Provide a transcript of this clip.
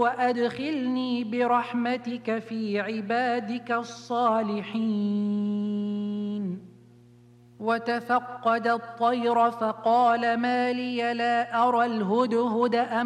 وأدخلني برحمتك في عبادك الصالحين. وتفقد الطير فقال ما لي لا أرى الهدهد أم